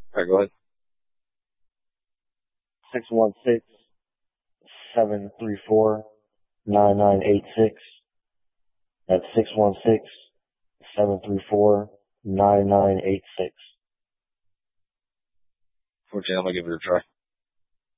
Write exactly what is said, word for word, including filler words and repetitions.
All right, go ahead. six one six, seven three four, nine nine eight six. That's six one six, seven three four, nine nine eight six. fourteen, I'm going to give it a try.